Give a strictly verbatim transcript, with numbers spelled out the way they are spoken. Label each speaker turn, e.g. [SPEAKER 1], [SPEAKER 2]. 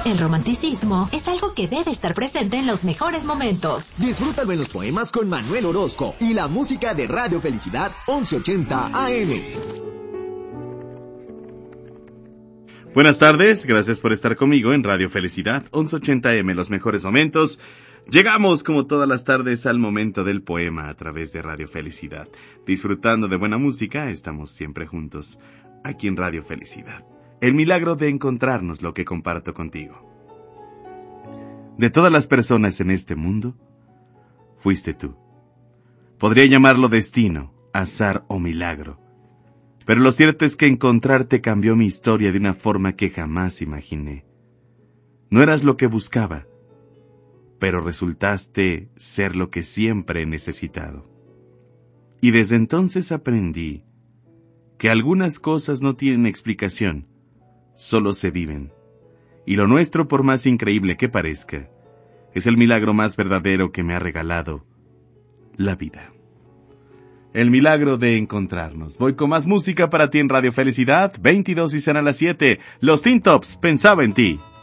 [SPEAKER 1] El romanticismo es algo que debe estar presente en los mejores momentos.
[SPEAKER 2] Disfrútalo en los poemas con Manuel Orozco y la música de Radio Felicidad once ochenta A M.
[SPEAKER 3] Buenas tardes, gracias por estar conmigo en Radio Felicidad once ochenta A M, los mejores momentos. Llegamos como todas las tardes al momento del poema a través de Radio Felicidad. Disfrutando de buena música, estamos siempre juntos aquí en Radio Felicidad. El milagro de encontrarnos, lo que comparto contigo. De todas las personas en este mundo, fuiste tú. Podría llamarlo destino, azar o milagro. Pero lo cierto es que encontrarte cambió mi historia de una forma que jamás imaginé. No eras lo que buscaba, pero resultaste ser lo que siempre he necesitado. Y desde entonces aprendí que algunas cosas no tienen explicación, solo se viven. Y lo nuestro, por más increíble que parezca, es el milagro más verdadero que me ha regalado la vida. El milagro de encontrarnos. Voy con más música para ti en Radio Felicidad, veintidós y serán las siete. Los Teen Tops, pensaba en ti.